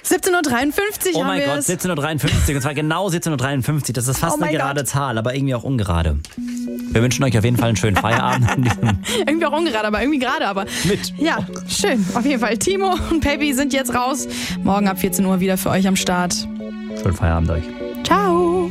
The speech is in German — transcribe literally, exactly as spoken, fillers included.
siebzehn Uhr dreiundfünfzig Oh haben mein wir Gott, es. siebzehn Uhr dreiundfünfzig. Und zwar genau siebzehn Uhr dreiundfünfzig. Das ist fast Oh eine mein gerade Gott. Zahl, aber irgendwie auch ungerade. Wir wünschen euch auf jeden Fall einen schönen Feierabend. Irgendwie auch ungerade, aber irgendwie gerade, aber. Mit. Ja, schön. Auf jeden Fall. Timo und Peppy sind jetzt raus. Morgen ab vierzehn Uhr wieder für euch am Start. Schönen Feierabend euch.